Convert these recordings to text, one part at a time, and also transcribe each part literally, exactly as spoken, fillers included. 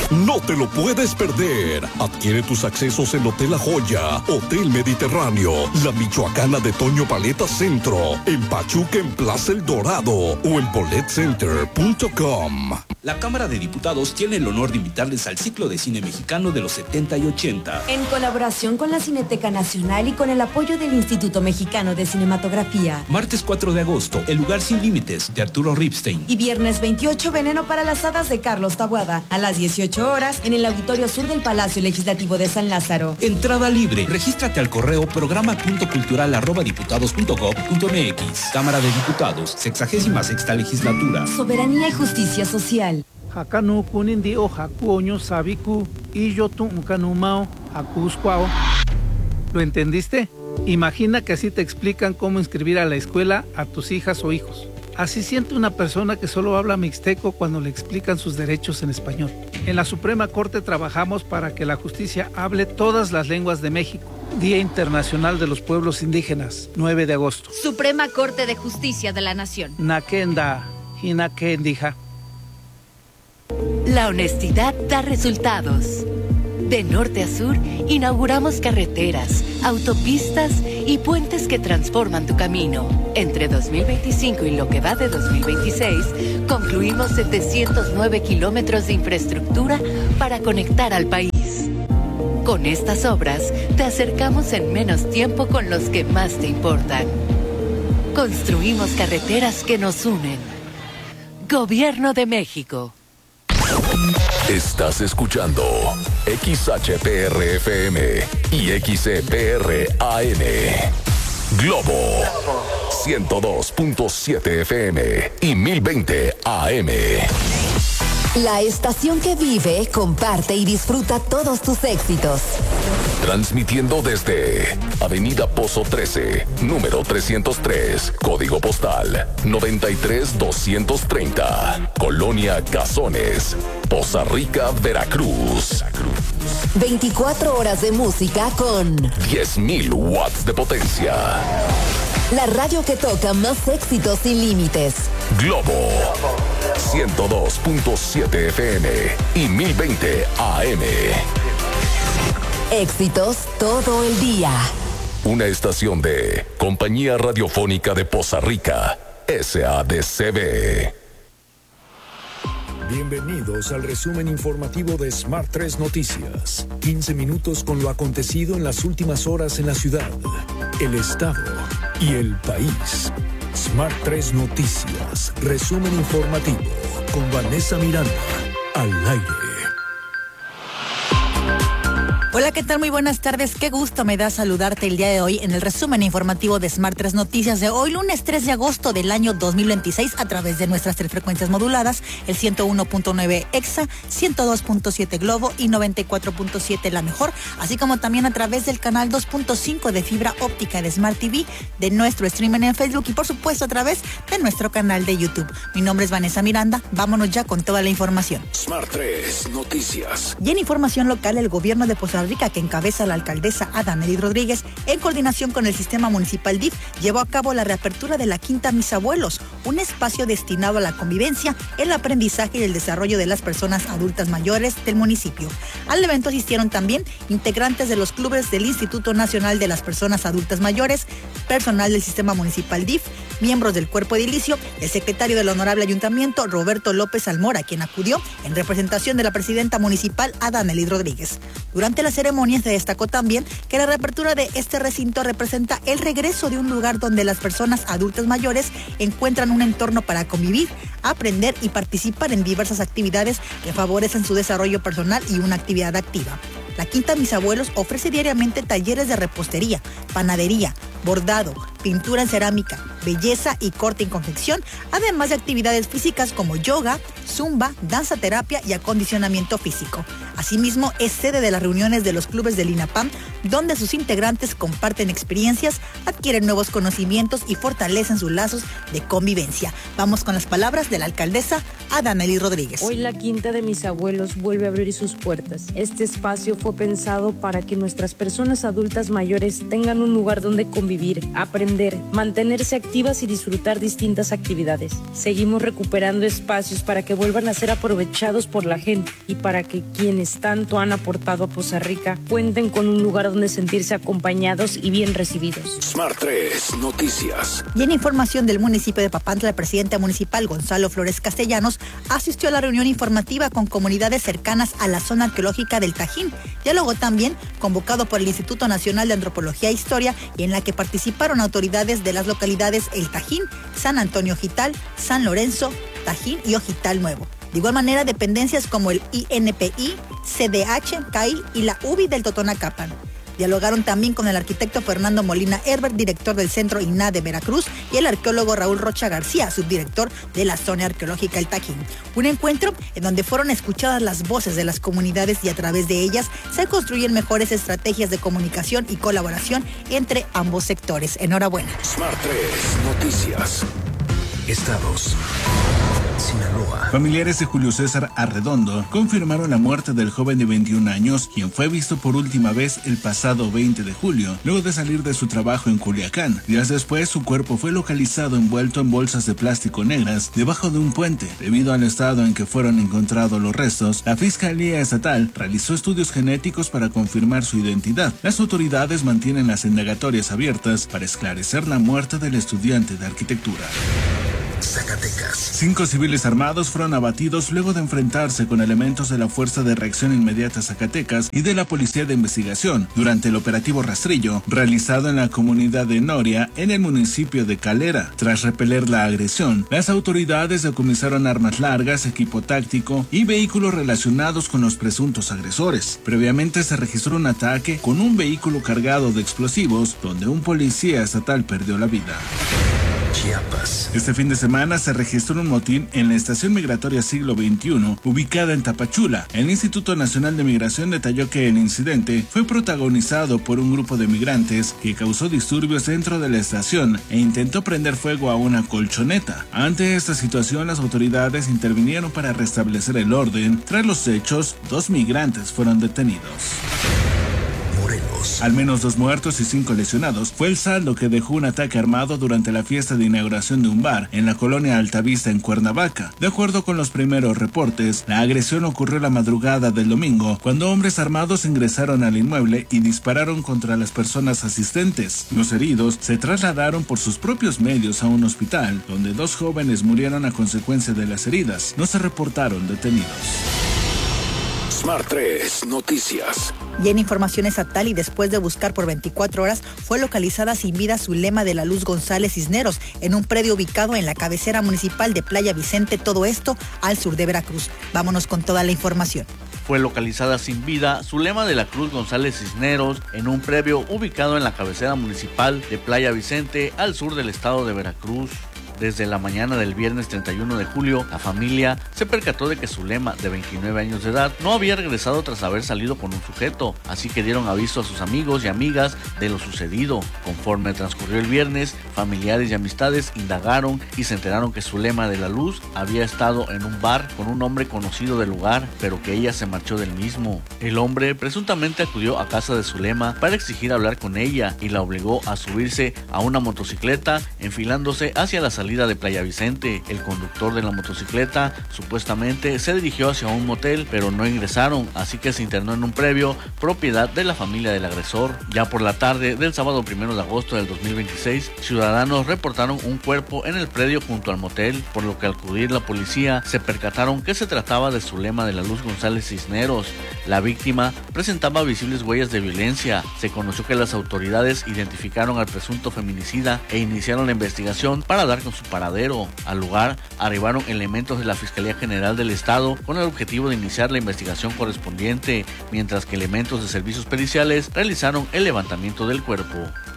No te lo puedes perder. Adquiere tus accesos en Hotel La Joya, Hotel Mediterráneo, La Michoacana de Toño Paleta Centro, en Pachuca en Plaza El Dorado o en bolet center punto com. La Cámara de Diputados tiene el honor de invitarles al ciclo de cine mexicano de los setenta y ochenta. En colaboración con la Cineteca Nacional y con el apoyo del Instituto Mexicano de Cinematografía. Martes cuatro de agosto, El lugar sin límites, de Arturo Ripstein. Y viernes veintiocho, Veneno para las hadas, de Carlos Taboada, a las dieciocho horas, en el Auditorio Sur del Palacio Legislativo de San Lázaro. Entrada libre. Regístrate al correo programa punto cultural arroba diputados punto gob punto mx. Cámara de Diputados, sexagésima sexta legislatura. Soberanía y justicia social. Hakanu kunindi o hakuoño sabiku y yo tu kanumao hakuscuao. ¿Lo entendiste? Imagina que así te explican cómo inscribir a la escuela a tus hijas o hijos. Así siente una persona que solo habla mixteco cuando le explican sus derechos en español. En la Suprema Corte trabajamos para que la justicia hable todas las lenguas de México. Día Internacional de los Pueblos Indígenas, nueve de agosto. Suprema Corte de Justicia de la Nación. Nakenda, hinakendija. La honestidad da resultados. De norte a sur, inauguramos carreteras, autopistas y puentes que transforman tu camino. Entre dos mil veinticinco y lo que va de dos mil veintiséis, concluimos setecientos nueve kilómetros de infraestructura para conectar al país. Con estas obras, te acercamos en menos tiempo con los que más te importan. Construimos carreteras que nos unen. Gobierno de México. Estás escuchando X H P R F M y X E P R A M. Globo ciento dos punto siete F M y mil veinte A M. La estación que vive, comparte y disfruta todos tus éxitos. Transmitiendo desde Avenida Pozo trece, número trescientos tres, código postal noventa y tres doscientos treinta, Colonia Cazones, Poza Rica, Veracruz. veinticuatro horas de música con diez mil watts de potencia. La radio que toca más éxitos sin límites. Globo ciento dos punto siete F M y mil veinte A M. Éxitos todo el día. Una estación de Compañía Radiofónica de Poza Rica, S A D C B. Bienvenidos al resumen informativo de Smart tres Noticias. quince minutos con lo acontecido en las últimas horas en la ciudad, el estado y el país. Smart tres Noticias, resumen informativo con Vanessa Miranda, al aire. Hola, ¿qué tal? Muy buenas tardes. Qué gusto me da saludarte el día de hoy en el resumen informativo de Smart tres Noticias de hoy, lunes tres de agosto del año dos mil veintiséis, a través de nuestras tres frecuencias moduladas, el ciento uno punto nueve Exa, ciento dos punto siete Globo y noventa y cuatro punto siete La Mejor, así como también a través del canal dos punto cinco de fibra óptica de Smart T V, de nuestro streaming en Facebook y por supuesto a través de nuestro canal de YouTube. Mi nombre es Vanessa Miranda. Vámonos ya con toda la información. Smart tres Noticias. Y en información local, el gobierno de Poza Rica, que encabeza la alcaldesa Adamelín Rodríguez, en coordinación con el sistema municipal D I F, llevó a cabo la reapertura de la Quinta Mis Abuelos, un espacio destinado a la convivencia, el aprendizaje y el desarrollo de las personas adultas mayores del municipio. Al evento asistieron también integrantes de los clubes del Instituto Nacional de las Personas Adultas Mayores, personal del sistema municipal D I F, miembros del cuerpo edilicio, el secretario del Honorable Ayuntamiento, Roberto López Almora, quien acudió en representación de la presidenta municipal, Adamelín Rodríguez. Durante la ceremonia se destacó también que la reapertura de este recinto representa el regreso de un lugar donde las personas adultas mayores encuentran un entorno para convivir, aprender y participar en diversas actividades que favorecen su desarrollo personal y una actividad activa. La Quinta Mis Abuelos ofrece diariamente talleres de repostería, panadería, bordado, pintura en cerámica, belleza y corte en confección, además de actividades físicas como yoga, zumba, danza terapia y acondicionamiento físico. Asimismo, es sede de las reuniones de los clubes del INAPAM, donde sus integrantes comparten experiencias, adquieren nuevos conocimientos y fortalecen sus lazos de convivencia. Vamos con las palabras de la alcaldesa Adamelly Rodríguez. Hoy la quinta de mis abuelos vuelve a abrir sus puertas. Este espacio fue pensado para que nuestras personas adultas mayores tengan un lugar donde convivir, aprender, mantenerse activas y disfrutar distintas actividades. Seguimos recuperando espacios para que vuelvan a ser aprovechados por la gente y para que quienes tanto han aportado a Poza Rica cuenten con un lugar donde sentirse acompañados y bien recibidos. Smart tres Noticias. Y en información del municipio de Papantla, el presidente municipal Gonzalo Flores Castellanos asistió a la reunión informativa con comunidades cercanas a la zona arqueológica del Tajín. Diálogo también convocado por el Instituto Nacional de Antropología e Historia y en la que participaron autoridades de las localidades El Tajín, San Antonio Ojital, San Lorenzo, Tajín y Ojital Nuevo. De igual manera, dependencias como el I N P I, C D H, C A I y la U B I del Totonacapan. Dialogaron también con el arquitecto Fernando Molina Herbert, director del Centro I N A de Veracruz, y el arqueólogo Raúl Rocha García, subdirector de la zona arqueológica El Tajín. Un encuentro en donde fueron escuchadas las voces de las comunidades y a través de ellas se construyen mejores estrategias de comunicación y colaboración entre ambos sectores. Enhorabuena. Smart tres Noticias. Estados. Sinaloa. Familiares de Julio César Arredondo confirmaron la muerte del joven de veintiún años, quien fue visto por última vez el pasado veinte de julio, luego de salir de su trabajo en Culiacán. Días después, su cuerpo fue localizado envuelto en bolsas de plástico negras debajo de un puente. Debido al estado en que fueron encontrados los restos, la Fiscalía Estatal realizó estudios genéticos para confirmar su identidad. Las autoridades mantienen las indagatorias abiertas para esclarecer la muerte del estudiante de arquitectura. Zacatecas. Cinco civiles armados fueron abatidos luego de enfrentarse con elementos de la Fuerza de Reacción Inmediata Zacatecas y de la Policía de Investigación durante el operativo Rastrillo realizado en la comunidad de Noria, en el municipio de Calera. Tras repeler la agresión, las autoridades decomisaron armas largas, equipo táctico y vehículos relacionados con los presuntos agresores. Previamente se registró un ataque con un vehículo cargado de explosivos donde un policía estatal perdió la vida. Chiapas. Este fin de semana se registró un motín en la estación migratoria Siglo veintiuno, ubicada en Tapachula. El Instituto Nacional de Migración detalló que el incidente fue protagonizado por un grupo de migrantes que causó disturbios dentro de la estación e intentó prender fuego a una colchoneta. Ante esta situación, las autoridades intervinieron para restablecer el orden. Tras los hechos, dos migrantes fueron detenidos. Al menos dos muertos y cinco lesionados fue el saldo que dejó un ataque armado durante la fiesta de inauguración de un bar en la colonia Altavista en Cuernavaca. De acuerdo con los primeros reportes, la agresión ocurrió la madrugada del domingo cuando hombres armados ingresaron al inmueble y dispararon contra las personas asistentes. Los heridos se trasladaron por sus propios medios a un hospital, donde dos jóvenes murieron a consecuencia de las heridas. No se reportaron detenidos. Smart tres Noticias. Y en información estatal, y después de buscar por veinticuatro horas, fue localizada sin vida Zulema de la Luz González Cisneros en un predio ubicado en la cabecera municipal de Playa Vicente, todo esto al sur de Veracruz. Vámonos con toda la información. Fue localizada sin vida Zulema de la Cruz González Cisneros en un predio ubicado en la cabecera municipal de Playa Vicente, al sur del estado de Veracruz. Desde la mañana del viernes treinta y uno de julio, la familia se percató de que Zulema, de veintinueve años de edad, no había regresado tras haber salido con un sujeto, así que dieron aviso a sus amigos y amigas de lo sucedido. Conforme transcurrió el viernes, familiares y amistades indagaron y se enteraron que Zulema de la Luz había estado en un bar con un hombre conocido del lugar, pero que ella se marchó del mismo. El hombre presuntamente acudió a casa de Zulema para exigir hablar con ella y la obligó a subirse a una motocicleta, enfilándose hacia la salida de Playa Vicente. El conductor de la motocicleta supuestamente se dirigió hacia un motel, pero no ingresaron, así que se internó en un predio propiedad de la familia del agresor. Ya por la tarde del sábado primero de agosto del dos mil veintiséis, ciudadanos reportaron un cuerpo en el predio junto al motel, por lo que al acudir la policía se percataron que se trataba de Zulema de la Luz González Cisneros. La víctima presentaba visibles huellas de violencia. Se conoció que las autoridades identificaron al presunto feminicida e iniciaron la investigación para dar con su paradero. Al lugar arribaron elementos de la Fiscalía General del Estado con el objetivo de iniciar la investigación correspondiente, mientras que elementos de servicios periciales realizaron el levantamiento del cuerpo.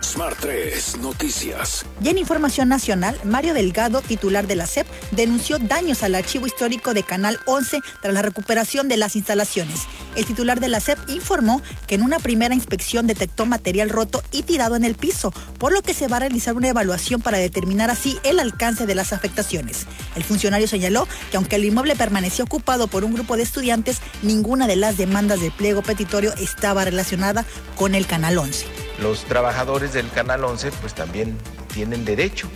Smart tres Noticias. Y en información nacional, Mario Delgado, titular de la S E P, denunció daños al archivo histórico de Canal once tras la recuperación de las instalaciones. El titular de la S E P informó que en una primera inspección detectó material roto y tirado en el piso, por lo que se va a realizar una evaluación para determinar así el alcance de las afectaciones. El funcionario señaló que aunque el inmueble permaneció ocupado por un grupo de estudiantes, ninguna de las demandas del pliego petitorio estaba relacionada con el Canal once. Los trabajadores del Canal once pues también tienen derecho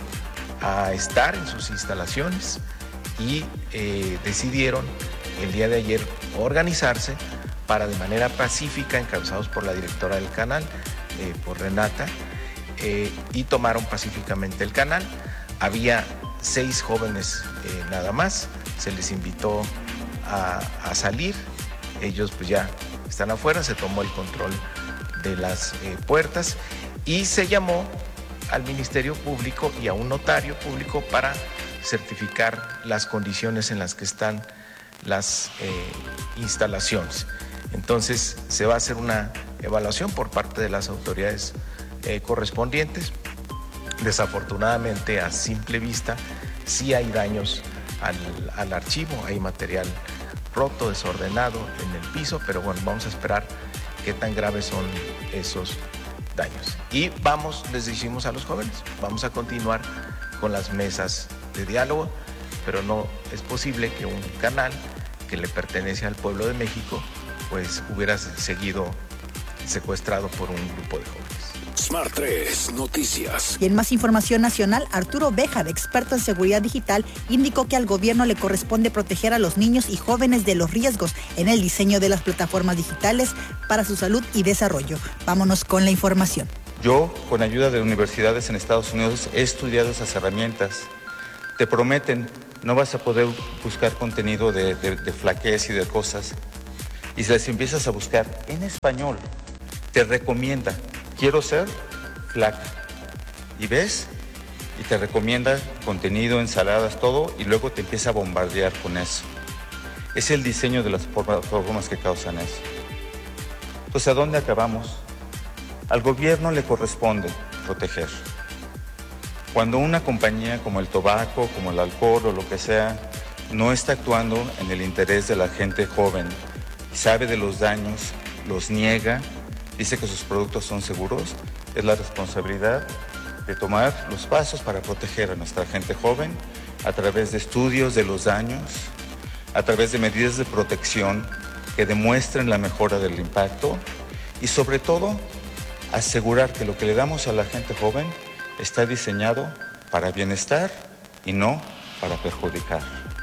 a estar en sus instalaciones y eh, decidieron el día de ayer organizarse para de manera pacífica, encabezados por la directora del canal, eh, por Renata, eh, y tomaron pacíficamente el canal. Había seis jóvenes eh, nada más, se les invitó a, a salir, ellos pues ya están afuera, se tomó el control de las eh, puertas y se llamó al Ministerio Público y a un notario público para certificar las condiciones en las que están las eh, instalaciones. Entonces se va a hacer una evaluación por parte de las autoridades eh, correspondientes. Desafortunadamente, a simple vista, sí hay daños al, al archivo, hay material roto, desordenado en el piso, pero bueno, vamos a esperar qué tan graves son esos daños. Y vamos, les decimos a los jóvenes, vamos a continuar con las mesas de diálogo, pero no es posible que un canal que le pertenece al pueblo de México, pues hubiera seguido secuestrado por un grupo de jóvenes. Smart tres Noticias. Y en más información nacional, Arturo Béjar, experto en seguridad digital, indicó que al gobierno le corresponde proteger a los niños y jóvenes de los riesgos en el diseño de las plataformas digitales para su salud y desarrollo. Vámonos con la información. Yo, con ayuda de universidades en Estados Unidos, he estudiado esas herramientas. Te prometen, no vas a poder buscar contenido de, de, de flaquez y de cosas. Y si les empiezas a buscar en español, te recomienda, quiero ser flaca. Y ves, y te recomienda contenido, ensaladas, todo, y luego te empieza a bombardear con eso. Es el diseño de las plataformas que causan eso. Pues, ¿a dónde acabamos? Al gobierno le corresponde proteger. Cuando una compañía como el tabaco, como el alcohol o lo que sea, no está actuando en el interés de la gente joven, sabe de los daños, los niega, dice que sus productos son seguros, es la responsabilidad de tomar los pasos para proteger a nuestra gente joven a través de estudios de los daños, a través de medidas de protección que demuestren la mejora del impacto y sobre todo asegurar que lo que le damos a la gente joven está diseñado para bienestar y no para perjudicar.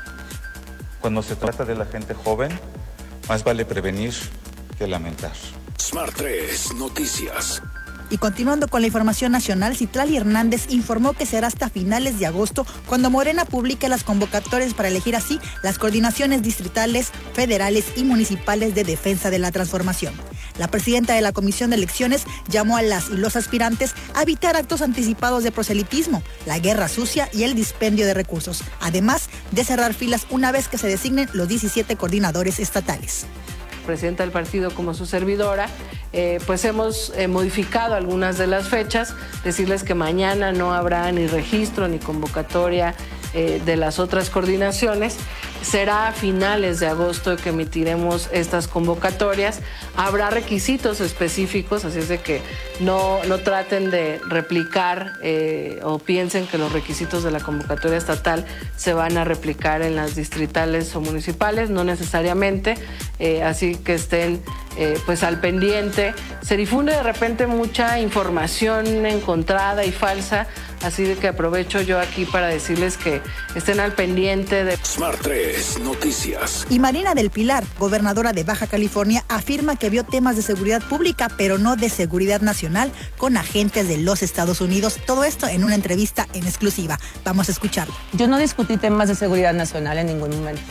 Cuando se trata de la gente joven, más vale prevenir que lamentar. Smart tres Noticias. Y continuando con la información nacional, Citlali Hernández informó que será hasta finales de agosto cuando Morena publique las convocatorias para elegir así las coordinaciones distritales, federales y municipales de defensa de la transformación. La presidenta de la Comisión de Elecciones llamó a las y los aspirantes a evitar actos anticipados de proselitismo, la guerra sucia y el dispendio de recursos, además de cerrar filas una vez que se designen los diecisiete coordinadores estatales. Presidenta del partido como su servidora, eh, pues hemos eh, modificado algunas de las fechas, decirles que mañana no habrá ni registro ni convocatoria eh, de las otras coordinaciones. Será a finales de agosto que emitiremos estas convocatorias. Habrá requisitos específicos, así es de que no, no traten de replicar eh, o piensen que los requisitos de la convocatoria estatal se van a replicar en las distritales o municipales, no necesariamente, eh, así que estén eh, pues al pendiente. Se difunde de repente mucha información encontrada y falsa, así de que aprovecho yo aquí para decirles que estén al pendiente de Smart tres Noticias. Y Marina del Pilar, gobernadora de Baja California, afirma que vio temas de seguridad pública, pero no de seguridad nacional, con agentes de los Estados Unidos. Todo esto en una entrevista en exclusiva. Vamos a escucharlo. Yo no discutí temas de seguridad nacional en ningún momento.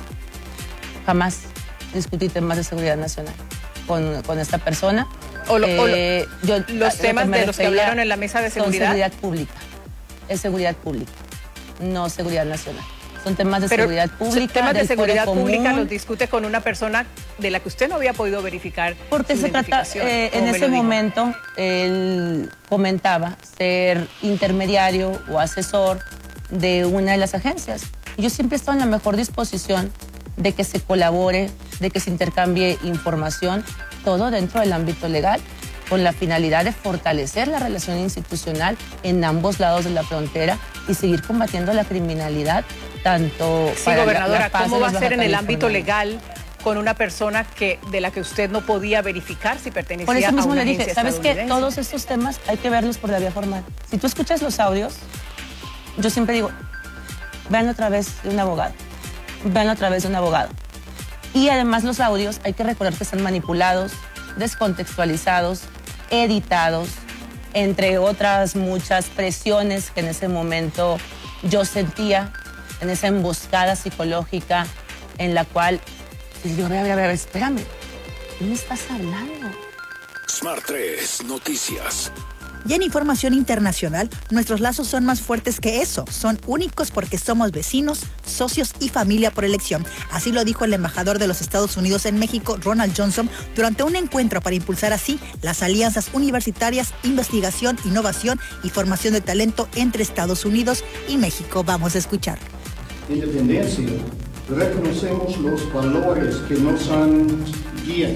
Jamás discutí temas de seguridad nacional con, con esta persona. O, lo, eh, o lo, yo, los temas de los que hablaron en la mesa de seguridad. Son seguridad pública. Es seguridad pública, no seguridad nacional. Son temas de Pero seguridad pública. Temas de seguridad pública común. los discute con una persona de la que usted no había podido verificar. Porque se trata, eh, en ese momento, él comentaba ser intermediario o asesor de una de las agencias. Y yo siempre he estado en la mejor disposición de que se colabore, de que se intercambie información, todo dentro del ámbito legal, con la finalidad de fortalecer la relación institucional en ambos lados de la frontera y seguir combatiendo la criminalidad, tanto sí, para gobernadora, la, la paz ¿cómo de va a los ser en el Baja ámbito legal con una persona que de la que usted no podía verificar si pertenecía Por eso mismo a una le dije, agencia ¿sabes qué? estadounidense? Todos estos temas hay que verlos por la vía formal. Si tú escuchas los audios, yo siempre digo, véanlo a través de un abogado, véanlo a través de un abogado. Y además los audios hay que recordar que están manipulados, descontextualizados, editados, entre otras muchas presiones que en ese momento yo sentía, en esa emboscada psicológica en la cual, y digo, a ver, a ver, a ver, espérame, ¿qué me estás hablando? Smart tres Noticias. Y en información internacional, nuestros lazos son más fuertes que eso. Son únicos porque somos vecinos, socios y familia por elección. Así lo dijo el embajador de los Estados Unidos en México, Ronald Johnson, durante un encuentro para impulsar así las alianzas universitarias, investigación, innovación y formación de talento entre Estados Unidos y México. Vamos a escuchar. Independencia. Reconocemos los valores que nos han guiado,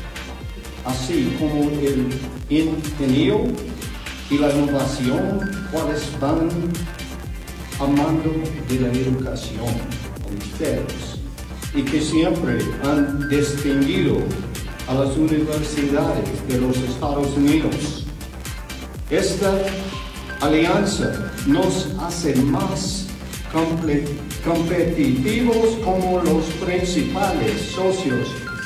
así como el ingenio y la innovación, cuales van amando de la educación a ustedes y que siempre han distinguido a las universidades de los Estados Unidos. Esta alianza nos hace más competitivos como los principales socios.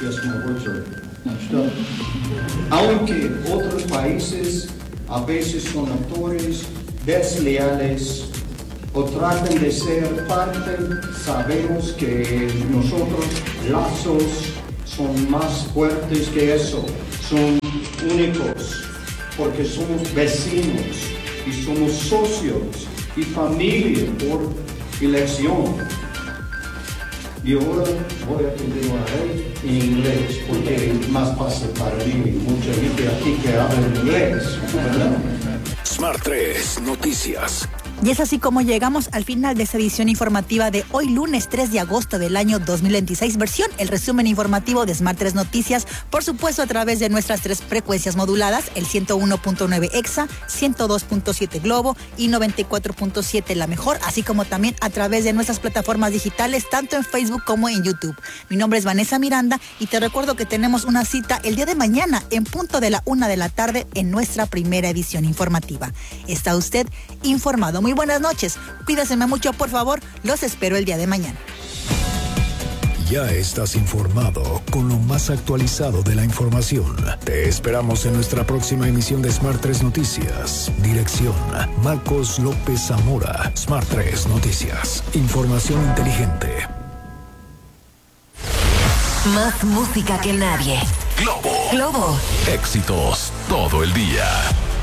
Aunque otros países a veces son actores desleales o tratan de ser parte, sabemos que nosotros lazos son más fuertes que eso, son únicos porque somos vecinos y somos socios y familia por elección. Y ahora voy a continuar en inglés porque es más fácil para mí. Mucha gente aquí que habla inglés, ¿verdad? Smart tres Noticias. Y es así como llegamos al final de esta edición informativa de hoy lunes tres de agosto del año dos mil veintiséis, versión el resumen informativo de Smart tres Noticias, por supuesto a través de nuestras tres frecuencias moduladas, el ciento uno punto nueve Exa, ciento dos punto siete Globo y noventa y cuatro punto siete La Mejor, así como también a través de nuestras plataformas digitales, tanto en Facebook como en YouTube. Mi nombre es Vanessa Miranda y te recuerdo que tenemos una cita el día de mañana en punto de la una de la tarde en nuestra primera edición informativa. Está usted informado. Muy buenas noches. Cuídense mucho, por favor. Los espero el día de mañana. Ya estás informado con lo más actualizado de la información. Te esperamos en nuestra próxima emisión de Smart tres Noticias. Dirección: Marcos López Zamora. Smart tres Noticias. Información inteligente. Más música que nadie. Globo. Globo. Éxitos todo el día.